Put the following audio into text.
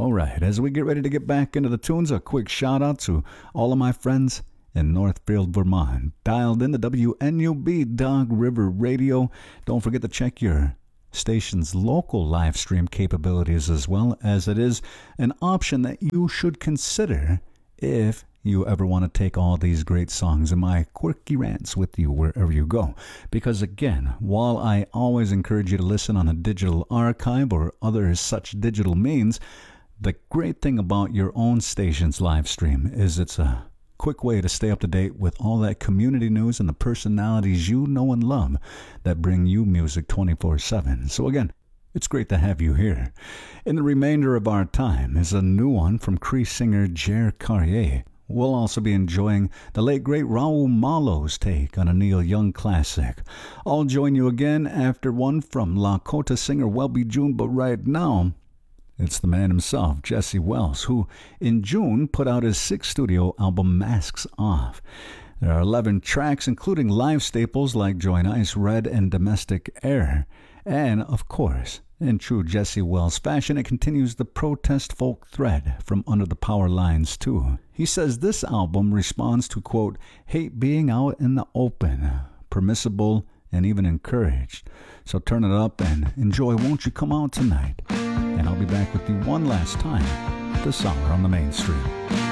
All right, as we get ready to get back into the tunes, a quick shout out to all of my friends in Northfield, Vermont, dialed in to WNUB Dog River Radio. Don't forget to check your station's local live stream capabilities, as well as it is an option that you should consider if you ever want to take all these great songs and my quirky rants with you wherever you go. Because again, while I always encourage you to listen on a digital archive or other such digital means, the great thing about your own station's live stream is it's a quick way to stay up to date with all that community news and the personalities you know and love that bring you music 24/7. So again, it's great to have you here. In the remainder of our time is a new one from Cree singer Jer Carrier. We'll also be enjoying the late great Raul Malo's take on a Neil Young classic. I'll join you again after one from Lakota singer Welby June, but right now, it's the man himself, Jesse Wells, who in June put out his 6th studio album, Masks Off. There are 11 tracks, including live staples like Join Ice, Red, and Domestic Air. And, of course, in true Jesse Wells fashion, it continues the protest folk thread from Under the Power Lines, too. He says this album responds to, quote, hate being out in the open, permissible, and even encouraged. So turn it up and enjoy Won't You Come Out Tonight. And I'll be back with you one last time this hour on the Main Street.